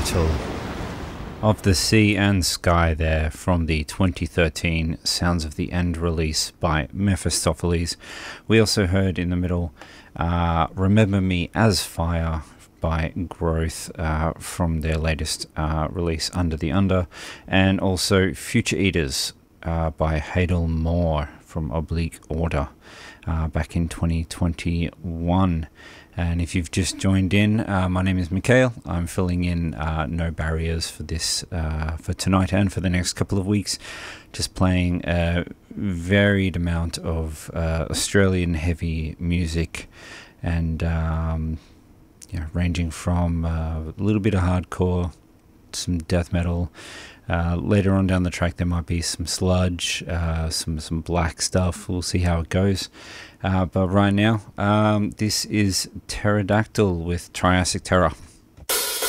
Battle of the Sea and Sky there from the 2013 Sounds of the End release by Mephistopheles. We also heard in the middle Remember Me as Fire by Growth from their latest release Under the Under, and also Future Eaters by Hadel Moore from Oblique Order back in 2021. And if you've just joined in, my name is Mikhail. I'm filling in No Barriers for this, for tonight and for the next couple of weeks. Just playing a varied amount of Australian heavy music, and ranging from a little bit of hardcore, some death metal. Later on down the track there might be some sludge, some black stuff. We'll see how it goes. But right now, this is Pterodactyl with Triassic Terror.